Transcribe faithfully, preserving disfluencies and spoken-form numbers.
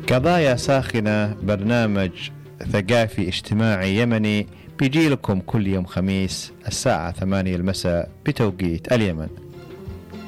قضايا ساخنة، برنامج ثقافي اجتماعي يمني بيجي لكم كل يوم خميس الساعة ثمانية المساء بتوقيت اليمن.